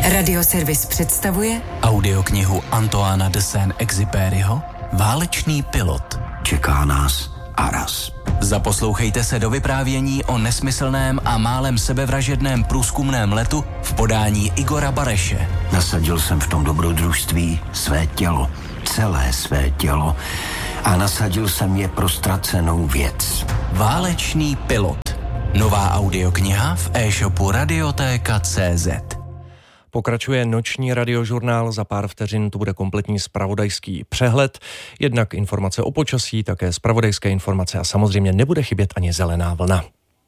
Radioservis představuje audioknihu Antoána de Saint-Exupéryho Válečný pilot. Čeká nás Aras. Zaposlouchejte se do vyprávění o nesmyslném a málem sebevražedném průzkumném letu v podání Igora Bareše. Nasadil jsem v tom dobrodružství své tělo, celé své tělo, a nasadil jsem je pro ztracenou věc. Válečný pilot. Nová audiokniha v e-shopu Radiotéka.cz. Pokračuje noční radiožurnál, za pár vteřin tu bude kompletní zpravodajský přehled, jednak informace o počasí, také zpravodajské informace a samozřejmě nebude chybět ani zelená vlna.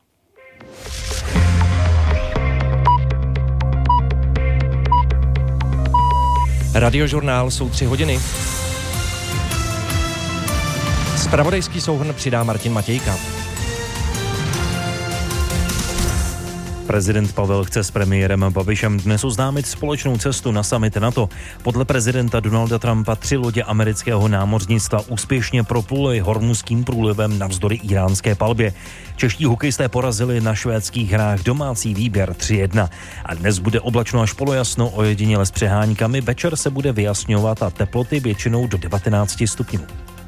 Radiožurnál jsou 3 hodiny. Zpravodajský souhrn přidá Martin Matějka. Prezident Pavel chce s premiérem Babišem dnes oznámit společnou cestu na summit NATO. Podle prezidenta Donalda Trumpa 3 lodě amerického námořnictva úspěšně propluly Hormuzským průlivem navzdory íránské palbě. Čeští hokejisté porazili na švédských hrách domácí výběr 3-1. A dnes bude oblačno až polojasno, ojediněle s přeháňkami. Večer se bude vyjasňovat a teploty většinou do 19 stupňů.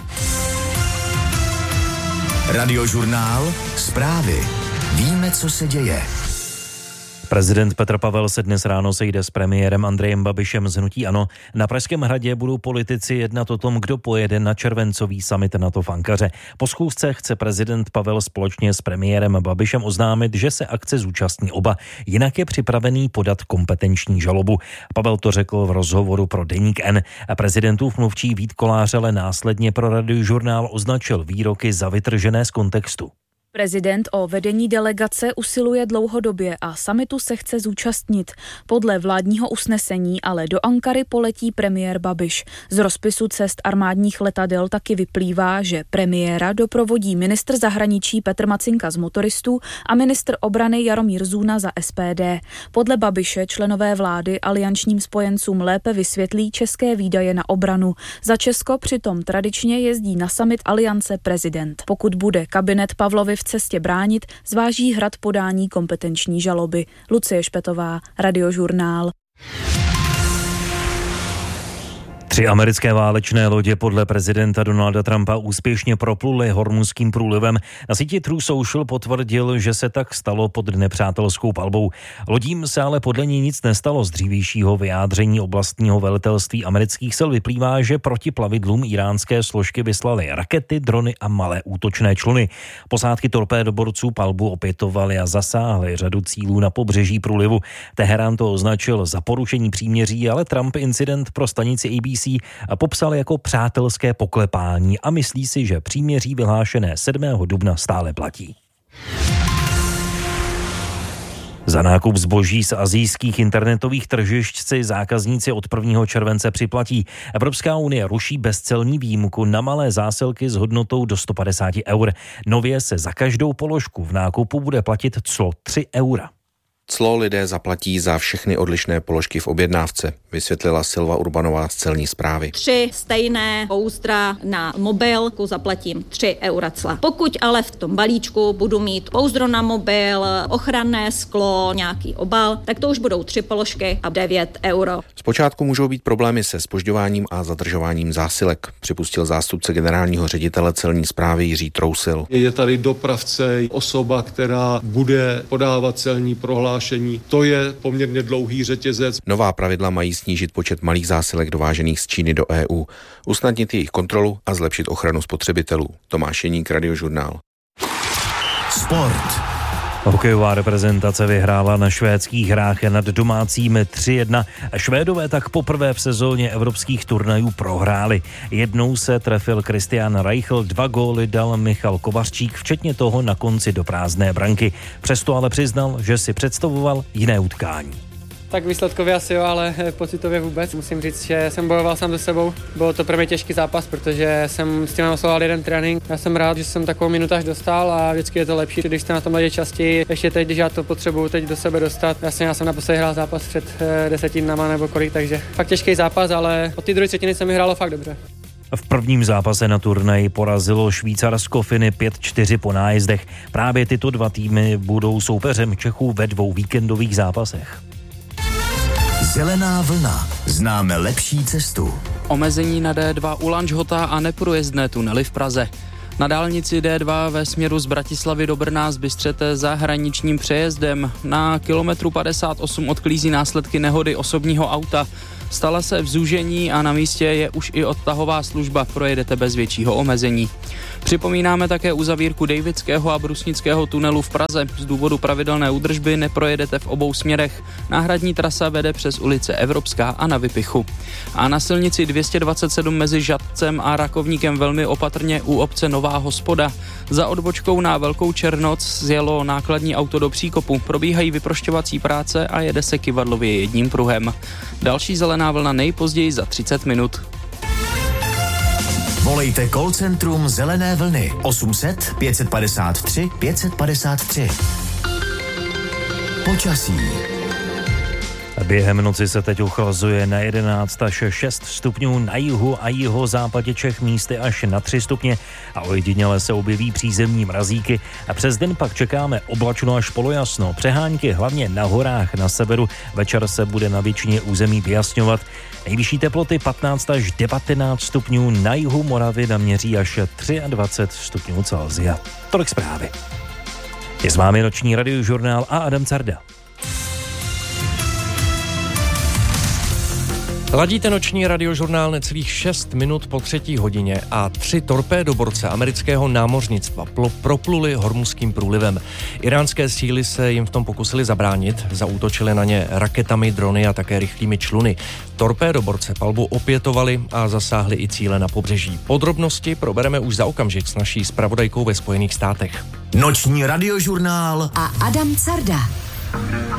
Radiožurnál, zprávy. Víme, co se děje. Prezident Petr Pavel se dnes ráno sejde s premiérem Andrejem Babišem z hnutí ANO. Na Pražském hradě budou politici jednat o tom, kdo pojede na červencový summit NATO v Ankaře. Po schůzce chce prezident Pavel společně s premiérem Babišem oznámit, že se akce zúčastní oba, jinak je připravený podat kompetenční žalobu. Pavel to řekl v rozhovoru pro Deník N. Prezidentův mluvčí Vít Kolář ale následně pro Radiožurnál označil výroky za vytržené z kontextu. Prezident o vedení delegace usiluje dlouhodobě a summitu se chce zúčastnit. Podle vládního usnesení ale do Ankary poletí premiér Babiš. Z rozpisu cest armádních letadel taky vyplývá, že premiéra doprovodí ministr zahraničí Petr Macinka z Motoristů a ministr obrany Jaromír Zůna za SPD. Podle Babiše členové vlády aliančním spojencům lépe vysvětlí české výdaje na obranu. Za Česko přitom tradičně jezdí na summit aliance prezident. Pokud bude kabinet Pavlovy v cestě bránit, zváží Hrad podání kompetenční žaloby. Lucie Špetová, Radiožurnál. 3 americké válečné lodě podle prezidenta Donalda Trumpa úspěšně propluly Hormuzským průlivem. Na síti True Social potvrdil, že se tak stalo pod nepřátelskou palbou. Lodím se ale podle ní nic nestalo. Z dřívějšího vyjádření oblastního velitelství amerických sil vyplývá, že proti plavidlům íránské složky vyslaly rakety, drony a malé útočné čluny. Posádky torpédoborců palbu opětovaly a zasáhly řadu cílů na pobřeží průlivu. Teherán to označil za porušení příměří, ale Trump incident pro stanici ABC popsal jako přátelské poklepání a myslí si, že příměří vyhlášené 7. dubna stále platí. Za nákup zboží z asijských internetových tržišť si zákazníci od 1. července připlatí. Evropská unie ruší bezcelní výjimku na malé zásilky s hodnotou do 150 eur. Nově se za každou položku v nákupu bude platit clo 3 eura. Clo lidé zaplatí za všechny odlišné položky v objednávce, vysvětlila Silva Urbanová z celní správy. 3 stejné pouzdra na mobilku zaplatím 3 eura cla. Pokud ale v tom balíčku budu mít pouzdro na mobil, ochranné sklo, nějaký obal, tak to už budou 3 položky a 9 euro. Zpočátku můžou být problémy se zpožďováním a zadržováním zásilek, připustil zástupce generálního ředitele celní správy Jiří Trousil. Je tady dopravce, osoba, která bude podávat celní prohlášení. To je poměrně dlouhý řetězec. Nová pravidla mají snížit počet malých zásilek dovážených z Číny do EU, usnadnit jejich kontrolu a zlepšit ochranu spotřebitelů. Tomáš Jeník, Radiožurnál. Sport. Hokejová reprezentace vyhrála na švédských hrách nad domácími 3-1. Švédové tak poprvé v sezóně evropských turnajů prohráli. Jednou se trefil Christian Reichel, 2 góly dal Michal Kovařčík, včetně toho na konci do prázdné branky. Přesto ale přiznal, že si představoval jiné utkání. Tak výsledkově asi jo, ale pocitově vůbec. Musím říct, že jsem bojoval sám se sebou. Bylo to pro mě těžký zápas, protože jsem s tím absolvoval jeden trénink. Já jsem rád, že jsem takovou minutáž dostal a vždycky je to lepší, když jste na tom ledě častěji. Ještě teď, když já to potřebuju teď do sebe dostat. Jasně, já jsem naposledy hrál zápas před 10 dnama nebo kolik, takže fakt těžký zápas, ale od té druhé třetiny se mi hrálo fakt dobře. V prvním zápase na turnaji porazilo Švýcarsko Finy 5-4 po nájezdech. Právě tyto 2 týmy budou soupeřem Čechů ve 2 víkendových zápasech. Zelená vlna. Známe lepší cestu. Omezení na D2 u Lanžhota a neprůjezdné tunely v Praze. Na dálnici D2 ve směru z Bratislavy do Brna zbystřete za hraničním přejezdem. Na kilometru 58 odklízí následky nehody osobního auta. Stala se v zúžení a na místě je už i odtahová služba, projedete bez většího omezení. Připomínáme také uzavírku Davidského a Brusnického tunelu v Praze. Z důvodu pravidelné údržby neprojedete v obou směrech. Náhradní trasa vede přes ulice Evropská a na Vypichu. A na silnici 227 mezi Žatcem a Rakovníkem velmi opatrně u obce Nová Hospoda. Za odbočkou na Velkou Černoc zjelo nákladní auto do příkopu. Probíhají vyprošťovací práce a jede se kyvadlově jedním pruhem. Další zelená vlna nejpozději za 30 minut. Volejte call centrum Zelené vlny 800 553 553. Počasí. Během noci se teď ochlazuje na 11 až 6 stupňů na jihu a jihozápadě Čech, místy až na 3 stupně a ojediněle se objeví přízemní mrazíky a přes den pak čekáme oblačno až polojasno. Přehánky hlavně na horách na severu, večer se bude na většině území vyjasňovat. Nejvyšší teploty 15 až 19 stupňů, na jihu Moravy naměří až 23 stupňů Celsia. Tolik zprávy. Je s vámi noční radiožurnál a Adam Carda. Ladíte noční radiožurnál necelých 6 minut po 3. hodině a 3 torpédoborce amerického námořnictva propluli Hormuzským průlivem. Iránské síly se jim v tom pokusili zabránit, zaútočili na ně raketami, drony a také rychlými čluny. Torpédoborce palbu opětovali a zasáhli i cíle na pobřeží. Podrobnosti probereme už za okamžik s naší zpravodajkou ve Spojených státech. Noční radiožurnál a Adam Carda.